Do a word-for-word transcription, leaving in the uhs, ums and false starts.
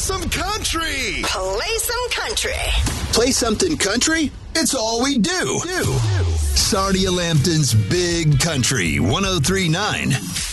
some country. Play some country. Play something country? It's all we do. do. Sarnia Lambton's Big Country one oh three point nine.